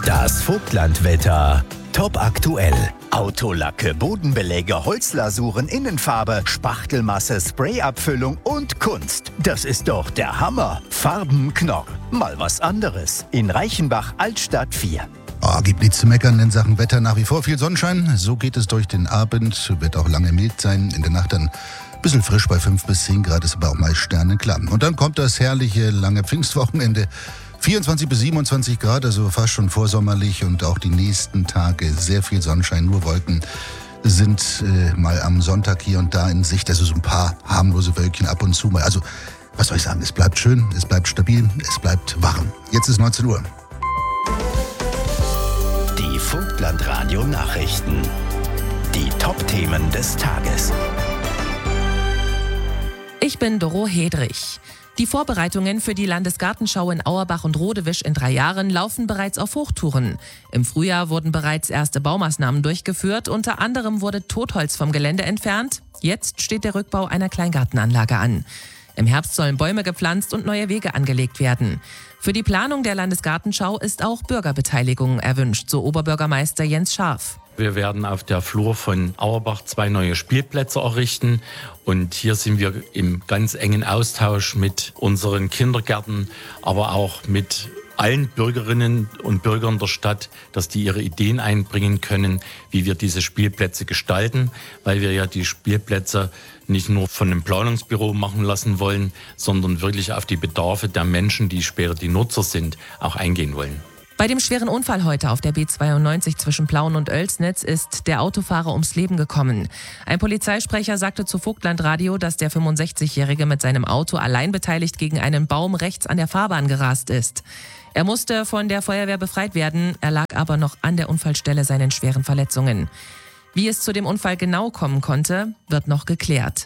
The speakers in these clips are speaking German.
Das Vogtlandwetter. Top aktuell. Autolacke, Bodenbeläge, Holzlasuren, Innenfarbe, Spachtelmasse, Sprayabfüllung und Kunst. Das ist doch der Hammer. Farbenknorr. Mal was anderes. In Reichenbach, Altstadt 4. Gibt nichts zu meckern in Sachen Wetter. Nach wie vor viel Sonnenschein. So geht es durch den Abend. Wird auch lange mild sein. In der Nacht dann ein bisschen frisch bei 5 bis 10 Grad. Ist aber auch meist sternenklar. Und dann kommt das herrliche lange Pfingstwochenende. 24 bis 27 Grad, also fast schon vorsommerlich. Und auch die nächsten Tage sehr viel Sonnenschein. Nur Wolken sind mal am Sonntag hier und da in Sicht. Also so ein paar harmlose Wölkchen ab und zu mal. Also was soll ich sagen? Es bleibt schön, es bleibt stabil, es bleibt warm. Jetzt ist 19 Uhr. Die Vogtlandradio Nachrichten. Die Top-Themen des Tages. Ich bin Doro Hedrich. Die Vorbereitungen für die Landesgartenschau in Auerbach und Rodewisch in 3 Jahren laufen bereits auf Hochtouren. Im Frühjahr wurden bereits erste Baumaßnahmen durchgeführt. Unter anderem wurde Totholz vom Gelände entfernt. Jetzt steht der Rückbau einer Kleingartenanlage an. Im Herbst sollen Bäume gepflanzt und neue Wege angelegt werden. Für die Planung der Landesgartenschau ist auch Bürgerbeteiligung erwünscht, so Oberbürgermeister Jens Scharf. Wir werden auf der Flur von Auerbach 2 neue Spielplätze errichten. Und hier sind wir im ganz engen Austausch mit unseren Kindergärten, aber auch mit allen Bürgerinnen und Bürgern der Stadt, dass die ihre Ideen einbringen können, wie wir diese Spielplätze gestalten, weil wir ja die Spielplätze nicht nur von einem Planungsbüro machen lassen wollen, sondern wirklich auf die Bedarfe der Menschen, die später die Nutzer sind, auch eingehen wollen. Bei dem schweren Unfall heute auf der B92 zwischen Plauen und Oelsnitz ist der Autofahrer ums Leben gekommen. Ein Polizeisprecher sagte zu Vogtlandradio, dass der 65-Jährige mit seinem Auto allein beteiligt gegen einen Baum rechts an der Fahrbahn gerast ist. Er musste von der Feuerwehr befreit werden, er lag aber noch an der Unfallstelle seinen schweren Verletzungen. Wie es zu dem Unfall genau kommen konnte, wird noch geklärt.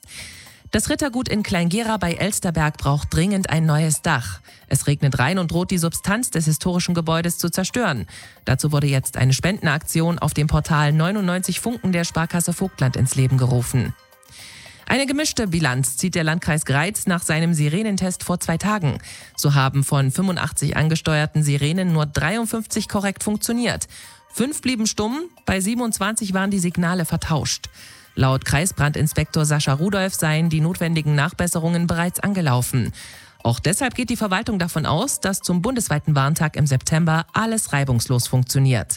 Das Rittergut in Kleingera bei Elsterberg braucht dringend ein neues Dach. Es regnet rein und droht die Substanz des historischen Gebäudes zu zerstören. Dazu wurde jetzt eine Spendenaktion auf dem Portal 99 Funken der Sparkasse Vogtland ins Leben gerufen. Eine gemischte Bilanz zieht der Landkreis Greiz nach seinem Sirenentest vor 2 Tagen. So haben von 85 angesteuerten Sirenen nur 53 korrekt funktioniert. 5 blieben stumm, bei 27 waren die Signale vertauscht. Laut Kreisbrandinspektor Sascha Rudolph seien die notwendigen Nachbesserungen bereits angelaufen. Auch deshalb geht die Verwaltung davon aus, dass zum bundesweiten Warntag im September alles reibungslos funktioniert.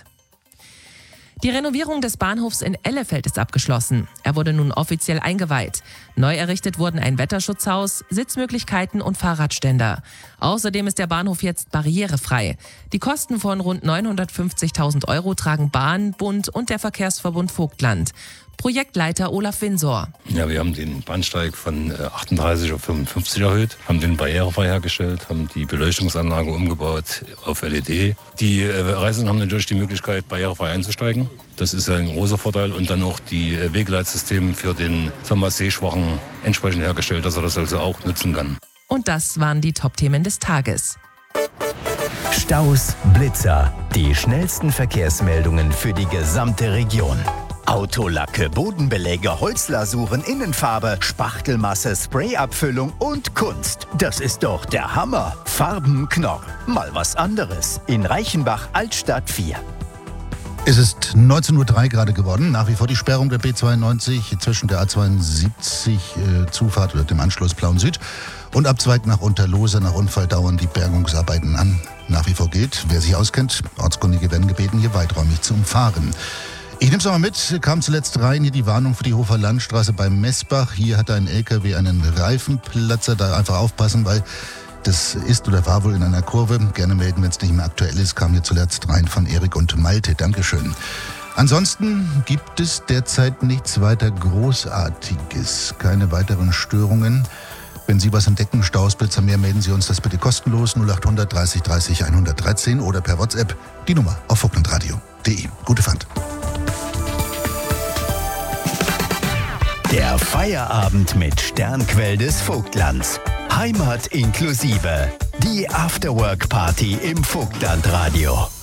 Die Renovierung des Bahnhofs in Ellefeld ist abgeschlossen. Er wurde nun offiziell eingeweiht. Neu errichtet wurden ein Wetterschutzhaus, Sitzmöglichkeiten und Fahrradständer. Außerdem ist der Bahnhof jetzt barrierefrei. Die Kosten von rund 950.000 € tragen Bahn, Bund und der Verkehrsverbund Vogtland. Projektleiter Olaf Winsor. Ja, wir haben den Bahnsteig von 38 auf 55 erhöht, haben den barrierefrei hergestellt, haben die Beleuchtungsanlage umgebaut auf LED. Die Reisenden haben natürlich die Möglichkeit, barrierefrei einzusteigen. Das ist ein großer Vorteil. Und dann auch die Wegeleitsysteme für den Sehschwachen entsprechend hergestellt, dass er das also auch nutzen kann. Und das waren die Top-Themen des Tages. Staus, Blitzer. Die schnellsten Verkehrsmeldungen für die gesamte Region. Autolacke, Bodenbeläge, Holzlasuren, Innenfarbe, Spachtelmasse, Sprayabfüllung und Kunst. Das ist doch der Hammer. Farbenknorr. Mal was anderes. In Reichenbach, Altstadt 4. Es ist 19:03 Uhr gerade geworden. Nach wie vor die Sperrung der B92 zwischen der A72 Zufahrt oder dem Anschluss Plauen Süd und Abzweig nach Unterlose. Nach Unfall dauern die Bergungsarbeiten an. Nach wie vor gilt, wer sich auskennt, Ortskundige werden gebeten, hier weiträumig zu umfahren. Ich nehme es nochmal mit, kam zuletzt rein, hier die Warnung für die Hofer Landstraße bei Messbach. Hier hatte ein LKW einen Reifenplatzer, da einfach aufpassen, weil das ist oder war wohl in einer Kurve. Gerne melden, wenn es nicht mehr aktuell ist, kam hier zuletzt rein von Erik und Malte. Dankeschön. Ansonsten gibt es derzeit nichts weiter Großartiges, keine weiteren Störungen. Wenn Sie was entdecken, Staus, Blitzer mehr, melden Sie uns das bitte kostenlos 0800 30 30 113 oder per WhatsApp die Nummer auf vogtlandradio.de. Gute Fahrt. Der Feierabend mit Sternquell des Vogtlands. Heimat inklusive. Die Afterwork-Party im Vogtlandradio.